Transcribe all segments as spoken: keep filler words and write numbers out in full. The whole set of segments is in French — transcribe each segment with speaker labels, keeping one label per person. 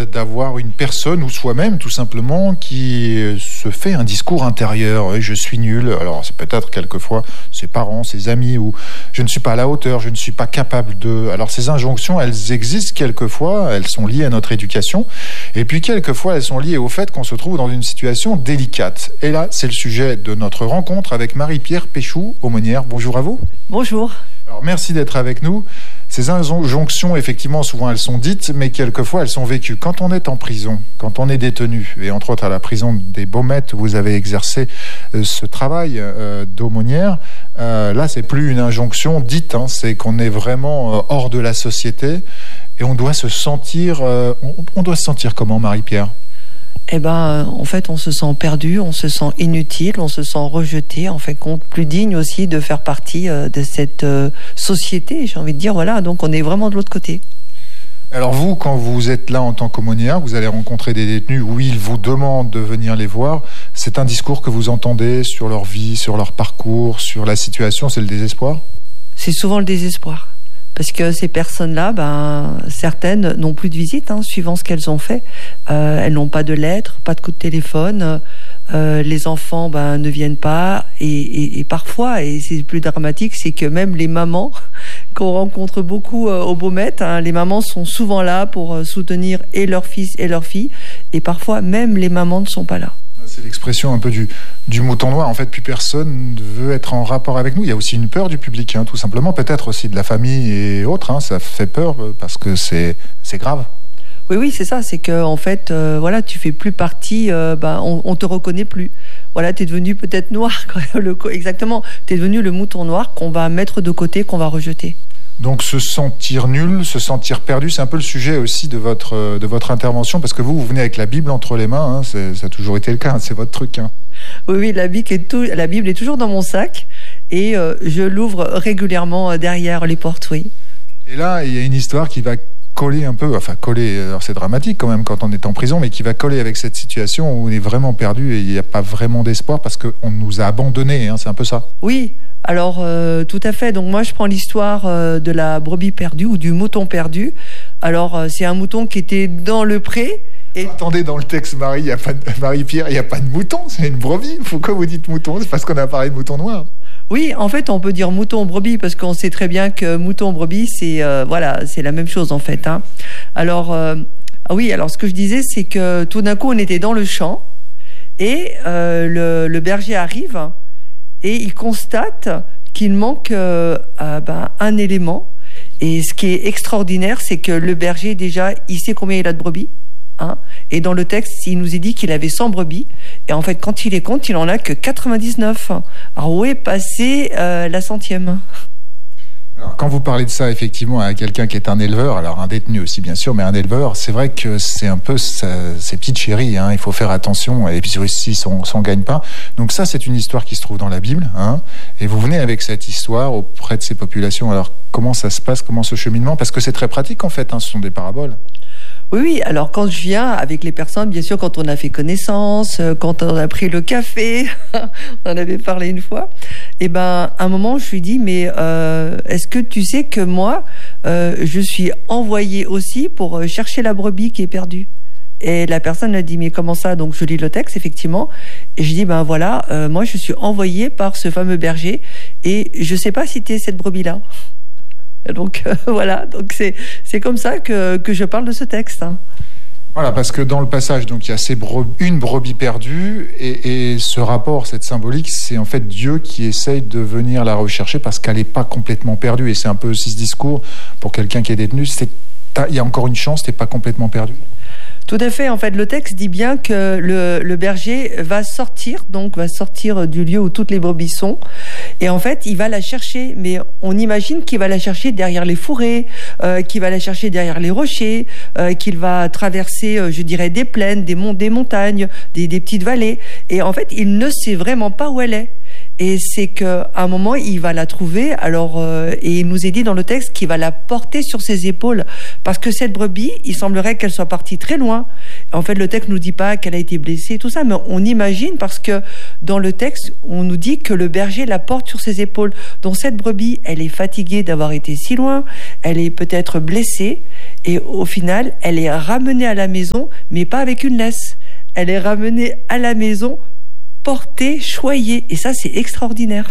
Speaker 1: euh, d'avoir une personne ou soi-même tout simplement qui euh, se fait un discours intérieur. Oui, je suis nul. Alors c'est peut-être quelquefois ses parents, ses amis, ou je ne suis pas à la hauteur, je ne suis pas capable de... Alors ces injonctions, elles existent quelquefois, elles sont liées à notre éducation, et puis quelquefois elles sont liées au fait qu'on se trouve dans une situation délicate. Et là, c'est le sujet de notre rencontre avec Marie-Pierre Péchou, aumônière. Bonjour à vous.
Speaker 2: Bonjour.
Speaker 1: Alors merci d'être avec nous. Ces injonctions, effectivement, souvent elles sont dites, mais quelquefois elles sont vécues. Quand on est en prison, quand on est détenu, et entre autres à la prison des Baumettes, où vous avez exercé euh, ce travail euh, d'aumônière, euh, là c'est plus une injonction dite, hein, c'est qu'on est vraiment euh, hors de la société, et on doit se sentir, euh, on, on doit se sentir comment, Marie-Pierre ?
Speaker 2: Eh ben, en fait, on se sent perdu, on se sent inutile, on se sent rejeté, en fait, compte plus digne aussi de faire partie euh, de cette euh, société, j'ai envie de dire, voilà, donc on est vraiment de l'autre côté.
Speaker 1: Alors vous, quand vous êtes là en tant qu'aumônière, vous allez rencontrer des détenus où ils vous demandent de venir les voir, c'est un discours que vous entendez sur leur vie, sur leur parcours, sur la situation, c'est le désespoir ?
Speaker 2: C'est souvent le désespoir. Parce que ces personnes-là, ben, certaines n'ont plus de visite, hein, suivant ce qu'elles ont fait. Euh, elles n'ont pas de lettres, pas de coup de téléphone. Euh, les enfants ben, ne viennent pas. Et, et, et parfois, et c'est plus dramatique, c'est que même les mamans, qu'on rencontre beaucoup euh, au Baumettes, hein, les mamans sont souvent là pour euh, soutenir et leur fils et leur fille. Et parfois, même les mamans ne sont pas là.
Speaker 1: C'est l'expression un peu du, du mouton noir. En fait, plus personne ne veut être en rapport avec nous. Il y a aussi une peur du public, hein, tout simplement. Peut-être aussi de la famille et autres. Hein, ça fait peur parce que c'est, c'est grave.
Speaker 2: Oui, oui, c'est ça. C'est que en fait, euh, voilà, tu fais plus partie. Euh, bah, on, on te reconnaît plus. Voilà, t'es devenu peut-être noir. le, exactement. T'es devenu le mouton noir qu'on va mettre de côté, qu'on va rejeter.
Speaker 1: Donc se sentir nul, se sentir perdu, c'est un peu le sujet aussi de votre, de votre intervention, parce que vous, vous venez avec la Bible entre les mains, hein, c'est, ça a toujours été le cas, hein, c'est votre truc. Hein.
Speaker 2: Oui, oui, la Bible, est tout, la Bible est toujours dans mon sac, et euh, je l'ouvre régulièrement derrière les portes, oui.
Speaker 1: Et là, il y a une histoire qui va coller un peu, enfin coller, alors c'est dramatique quand même quand on est en prison, mais qui va coller avec cette situation où on est vraiment perdu et il n'y a pas vraiment d'espoir parce qu'on nous a abandonnés, hein, c'est un peu ça.
Speaker 2: Oui. Alors, euh, tout à fait. Donc, moi, je prends l'histoire euh, de la brebis perdue ou du mouton perdu. Alors, euh, c'est un mouton qui était dans le pré. Et...
Speaker 1: Attendez, dans le texte, Marie, il y a pas de... Marie-Pierre, il n'y a pas de mouton, c'est une brebis. Pourquoi vous dites mouton ? C'est parce qu'on a parlé de mouton noir.
Speaker 2: Oui, en fait, on peut dire mouton-brebis parce qu'on sait très bien que mouton-brebis, c'est, euh, voilà, c'est la même chose, en fait. Hein. Alors, euh, ah oui, alors ce que je disais, c'est que tout d'un coup, on était dans le champ et euh, le, le berger arrive... Et il constate qu'il manque euh, euh, ben, un élément. Et ce qui est extraordinaire, c'est que le berger, déjà, il sait combien il a de brebis. Hein, et dans le texte, il nous est dit qu'il avait cent brebis. Et en fait, quand il les compte, il en a que quatre-vingt-dix-neuf. Alors, où est passée euh, la centième ?
Speaker 1: Alors, quand vous parlez de ça, effectivement, à quelqu'un qui est un éleveur, alors un détenu aussi, bien sûr, mais un éleveur, c'est vrai que c'est un peu sa, ses petites chéries, hein, il faut faire attention, et puis aussi, on ne gagne pas. Donc ça, c'est une histoire qui se trouve dans la Bible, hein, et vous venez avec cette histoire auprès de ces populations. Alors, comment ça se passe, comment ce cheminement ? Parce que c'est très pratique, en fait, hein, ce sont des paraboles.
Speaker 2: Oui, oui, alors quand je viens avec les personnes, bien sûr, quand on a fait connaissance, quand on a pris le café, on en avait parlé une fois, et ben, à un moment, je lui dis, mais euh, est-ce que tu sais que moi, euh, je suis envoyée aussi pour chercher la brebis qui est perdue ? Et la personne a dit, mais comment ça ? Donc je lis le texte, effectivement, et je dis, ben voilà, euh, moi je suis envoyée par ce fameux berger, et je sais pas si t'es cette brebis-là. Donc euh, voilà, donc c'est c'est comme ça que que je parle de ce texte. Hein.
Speaker 1: Voilà, parce que dans le passage, donc il y a ces bre- une brebis perdue et, et ce rapport, cette symbolique, c'est en fait Dieu qui essaye de venir la rechercher parce qu'elle n'est pas complètement perdue. Et c'est un peu aussi ce discours pour quelqu'un qui est détenu. C'est il y a encore une chance, t'es pas complètement perdu.
Speaker 2: Tout à fait. En fait, le texte dit bien que le, le berger va sortir, donc va sortir du lieu où toutes les brebis sont, et en fait, il va la chercher. Mais on imagine qu'il va la chercher derrière les fourrés, euh, qu'il va la chercher derrière les rochers, euh, qu'il va traverser, euh, je dirais, des plaines, des, mont- des montagnes, des, des petites vallées. Et en fait, il ne sait vraiment pas où elle est. Et c'est qu'à un moment, il va la trouver, alors, euh, et il nous est dit dans le texte qu'il va la porter sur ses épaules. Parce que cette brebis, il semblerait qu'elle soit partie très loin. En fait, le texte ne nous dit pas qu'elle a été blessée, tout ça, mais on imagine parce que dans le texte, on nous dit que le berger la porte sur ses épaules. Donc cette brebis, elle est fatiguée d'avoir été si loin, elle est peut-être blessée, et au final, elle est ramenée à la maison, mais pas avec une laisse. Elle est ramenée à la maison portée, choyée. Et ça, c'est extraordinaire.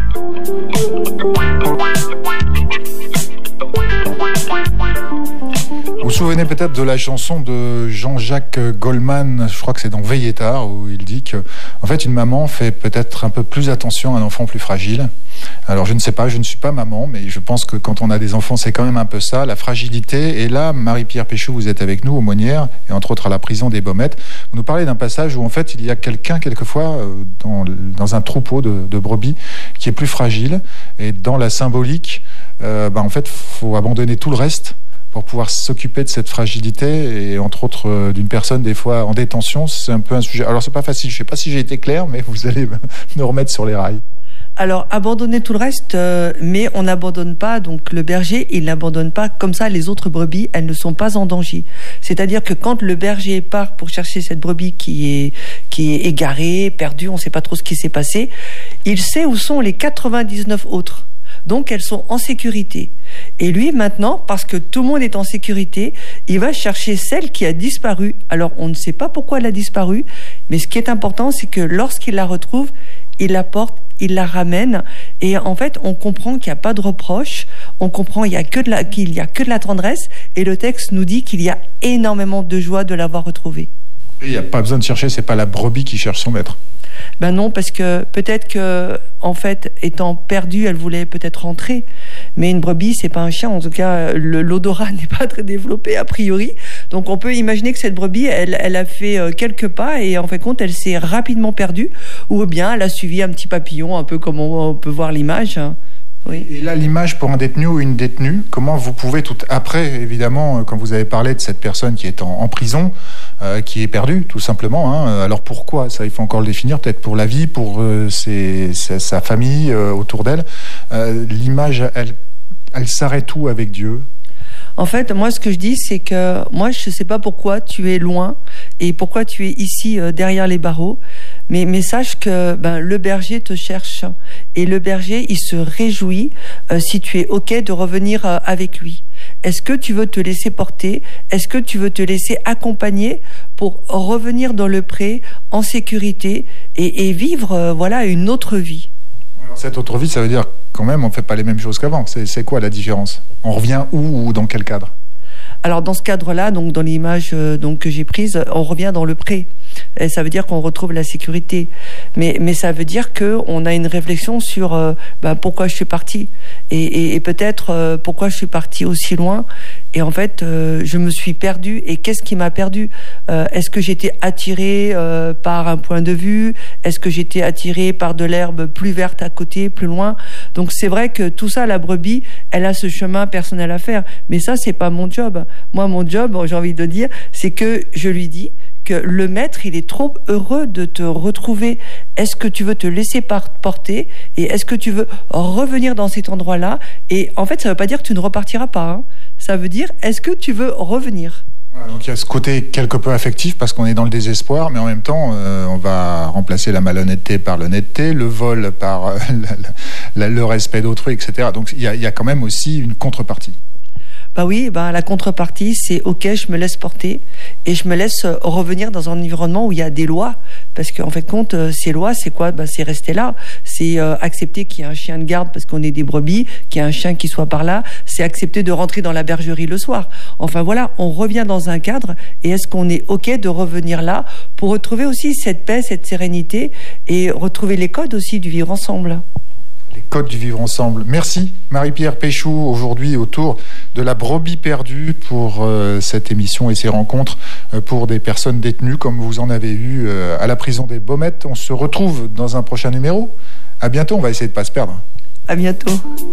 Speaker 1: Vous vous souvenez peut-être de la chanson de Jean-Jacques Goldman, je crois que c'est dans Veillez tard, où il dit que, en fait, une maman fait peut-être un peu plus attention à un enfant plus fragile. Alors, je ne sais pas, je ne suis pas maman, mais je pense que quand on a des enfants, c'est quand même un peu ça, la fragilité. Et là, Marie-Pierre Péchou, vous êtes avec nous, aumônière, et entre autres à la prison des Baumettes. Vous nous parlez d'un passage où, en fait, il y a quelqu'un, quelquefois, dans, dans un troupeau de, de brebis, qui est plus fragile. Et dans la symbolique, euh, bah, en fait, il faut abandonner tout le reste pour pouvoir s'occuper de cette fragilité, et entre autres euh, d'une personne des fois en détention. C'est un peu un sujet. Alors, c'est pas facile, je sais pas si j'ai été clair, mais vous allez me remettre sur les rails.
Speaker 2: Alors, abandonner tout le reste, euh, mais on n'abandonne pas, donc le berger, il n'abandonne pas comme ça les autres brebis, elles ne sont pas en danger. C'est-à-dire que quand le berger part pour chercher cette brebis qui est, qui est égarée, perdue, on ne sait pas trop ce qui s'est passé, il sait où sont les quatre-vingt-dix-neuf autres. Donc, elles sont en sécurité. Et lui, maintenant, parce que tout le monde est en sécurité, il va chercher celle qui a disparu. Alors, on ne sait pas pourquoi elle a disparu, mais ce qui est important, c'est que lorsqu'il la retrouve, il la porte, il la ramène, et en fait, on comprend qu'il n'y a pas de reproche, on comprend qu'il n'y a que de la, qu'il y a que de la tendresse, et le texte nous dit qu'il y a énormément de joie de l'avoir retrouvée.
Speaker 1: Il n'y a pas besoin de chercher, c'est pas la brebis qui cherche son maître.
Speaker 2: Ben non, parce que peut-être que, en fait, étant perdue, elle voulait peut-être rentrer. Mais une brebis, c'est pas un chien. En tout cas, le, l'odorat n'est pas très développé a priori. Donc, on peut imaginer que cette brebis, elle, elle a fait quelques pas et en fait compte, elle s'est rapidement perdue. Ou bien, elle a suivi un petit papillon, un peu comme on, on peut voir l'image. Oui.
Speaker 1: Et là, l'image pour un détenu ou une détenue, comment vous pouvez tout après, évidemment, quand vous avez parlé de cette personne qui est en, en prison, euh, qui est perdue, tout simplement. Hein, alors pourquoi? Ça, il faut encore le définir. Peut-être pour la vie, pour euh, ses, sa, sa famille euh, autour d'elle. Euh, l'image, elle, elle s'arrête où avec Dieu?
Speaker 2: En fait, moi, ce que je dis, c'est que moi, je ne sais pas pourquoi tu es loin et pourquoi tu es ici euh, derrière les barreaux, mais, mais sache que ben, le berger te cherche et le berger, il se réjouit euh, si tu es OK de revenir euh, avec lui. Est-ce que tu veux te laisser porter? Est-ce que tu veux te laisser accompagner pour revenir dans le pré en sécurité et, et vivre euh, voilà, une autre vie?
Speaker 1: Alors, cette autre vie, ça veut dire quand même, on ne fait pas les mêmes choses qu'avant. C'est, c'est quoi la différence? On revient où ou dans quel cadre?
Speaker 2: Alors dans ce cadre-là, donc dans l'image euh, donc que j'ai prise, on revient dans le pré. Et ça veut dire qu'on retrouve la sécurité. Mais mais ça veut dire que on a une réflexion sur euh, ben, pourquoi je suis partie et, et, et peut-être euh, pourquoi je suis partie aussi loin. Et en fait, euh, je me suis perdue. Et qu'est-ce qui m'a perdue? euh, Est-ce que j'étais attirée euh, par un point de vue? Est-ce que j'étais attirée par de l'herbe plus verte à côté, plus loin? Donc c'est vrai que tout ça, la brebis, elle a ce chemin personnel à faire. Mais ça, c'est pas mon job. Moi, mon job, j'ai envie de dire, c'est que je lui dis que le maître, il est trop heureux de te retrouver. Est-ce que tu veux te laisser porter et est-ce que tu veux revenir dans cet endroit-là? Et en fait, ça ne veut pas dire que tu ne repartiras pas. Hein. Ça veut dire, est-ce que tu veux revenir?
Speaker 1: Voilà, donc il y a ce côté quelque peu affectif parce qu'on est dans le désespoir, mais en même temps, euh, on va remplacer la malhonnêteté par l'honnêteté, le vol par euh, la, la, le respect d'autrui, et cetera. Donc il y a, il y a quand même aussi une contrepartie.
Speaker 2: Bah oui, bah la contrepartie, c'est OK, je me laisse porter et je me laisse revenir dans un environnement où il y a des lois. Parce qu'en fait, compte, ces lois, c'est quoi? Bah, c'est rester là. C'est euh, accepter qu'il y ait un chien de garde parce qu'on est des brebis, qu'il y ait un chien qui soit par là. C'est accepter de rentrer dans la bergerie le soir. Enfin voilà, on revient dans un cadre et est-ce qu'on est OK de revenir là pour retrouver aussi cette paix, cette sérénité et retrouver les codes aussi du vivre ensemble?
Speaker 1: Les codes du vivre ensemble. Merci Marie-Pierre Péchou, aujourd'hui autour de la brebis perdue pour euh, cette émission et ces rencontres euh, pour des personnes détenues comme vous en avez eu euh, à la prison des Baumettes. On se retrouve dans un prochain numéro. À bientôt, on va essayer de ne pas se perdre.
Speaker 2: À bientôt.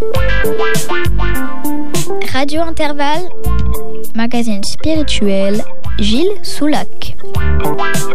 Speaker 3: Radio Intervalle, magazine spirituel, Gilles Soulac.